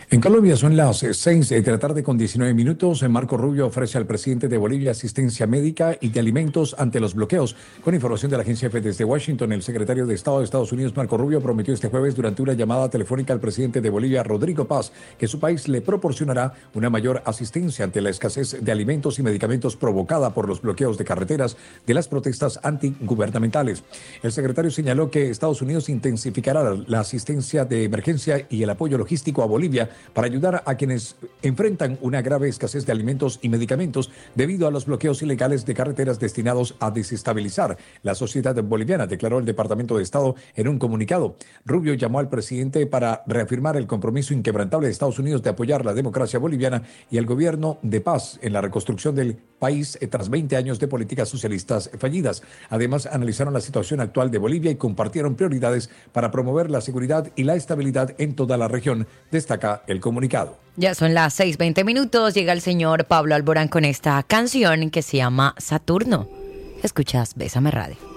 En Colombia son las 6 de la tarde con 19 minutos. Marco Rubio ofrece al presidente de Bolivia asistencia médica y de alimentos ante los bloqueos. Con información de la agencia EFE desde Washington, el secretario de Estado de Estados Unidos, Marco Rubio, prometió este jueves durante una llamada telefónica al presidente de Bolivia, Rodrigo Paz, que su país le proporcionará una mayor asistencia ante la escasez de alimentos y medicamentos provocada por los bloqueos de carreteras de las protestas antigubernamentales. El secretario señaló que Estados Unidos intensificará la asistencia de emergencia y el apoyo logístico a Bolivia para ayudar a quienes enfrentan una grave escasez de alimentos y medicamentos debido a los bloqueos ilegales de carreteras destinados a desestabilizar la sociedad boliviana, declaró el Departamento de Estado en un comunicado. Rubio llamó al presidente para reafirmar el compromiso inquebrantable de Estados Unidos de apoyar la democracia boliviana y el gobierno de paz en la reconstrucción del país tras 20 años de políticas socialistas fallidas. Además, analizaron la situación actual de Bolivia y compartieron prioridades para promover la seguridad y la estabilidad en toda la región, destaca el comunicado. Ya son las 6:20. Llega el señor Pablo Alborán con esta canción que se llama Saturno. Escuchas Bésame Radio.